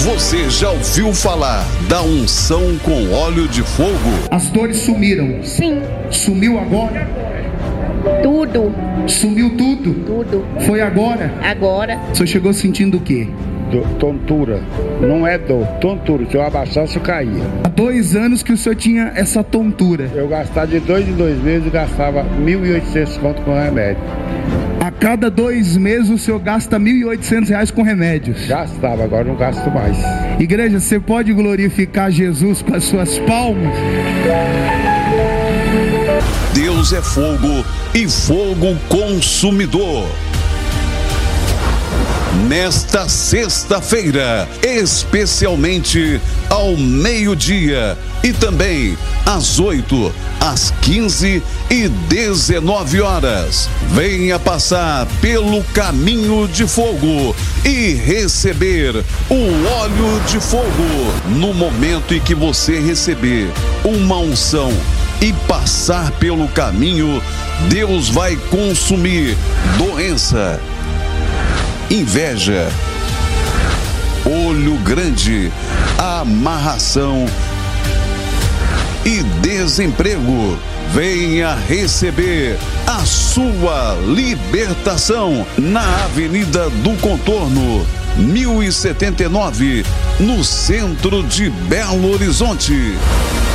Você já ouviu falar da unção com óleo de fogo? As dores sumiram. Sim. Sumiu agora? Tudo. Sumiu tudo? Tudo. Foi agora? Agora. O senhor chegou sentindo o quê? Tontura. Não é dor, tontura. Se eu abaixasse, eu caía. Há 2 anos que o senhor tinha essa tontura. Eu gastava de 2 em 2 meses e gastava 1.800 conto com remédio. A cada 2 meses o senhor gasta R$1.800 com remédios. Gastava, agora não gasto mais. Igreja, você pode glorificar Jesus com as suas palmas? Deus é fogo e fogo consumidor. Nesta sexta-feira, especialmente ao meio-dia e também às 8, às 15 e 19 horas. Venha passar pelo caminho de fogo e receber o óleo de fogo. No momento em que você receber uma unção e passar pelo caminho, Deus vai consumir doença, inveja, olho grande, amarração e desemprego. Venha receber a sua libertação na Avenida do Contorno, 1079, no centro de Belo Horizonte.